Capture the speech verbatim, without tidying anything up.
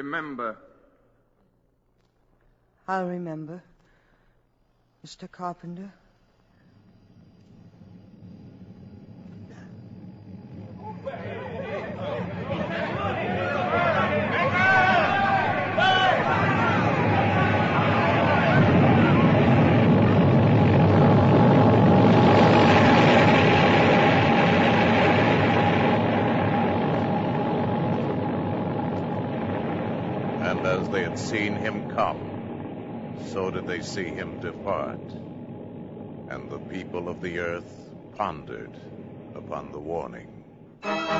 remember. I'll remember, Mister Carpenter. And as they had seen him come, so did they see him depart. And the people of the earth pondered upon the warning.